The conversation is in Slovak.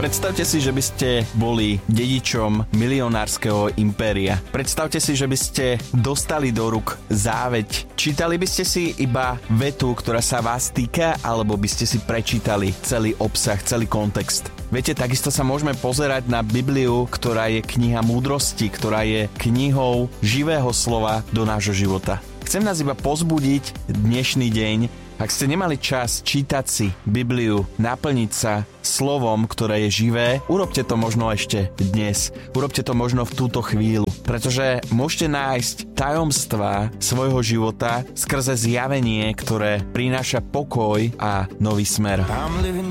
Predstavte si, že by ste boli dedičom milionárskeho impéria. Predstavte si, že by ste dostali do rúk záveď. Čítali by ste si iba vetu, ktorá sa vás týka, alebo by ste si prečítali celý obsah, celý kontext. Viete, takisto sa môžeme pozerať na Bibliu, ktorá je kniha múdrosti, ktorá je knihou živého slova do nášho života. Chcem nás iba pozbudiť dnešný deň. Ak ste nemali čas čítať si Bibliu, naplniť sa slovom, ktoré je živé, urobte to možno ešte dnes. Urobte to možno v túto chvíľu. Pretože môžete nájsť tajomstvá svojho života skrze zjavenie, ktoré prináša pokoj a nový smer.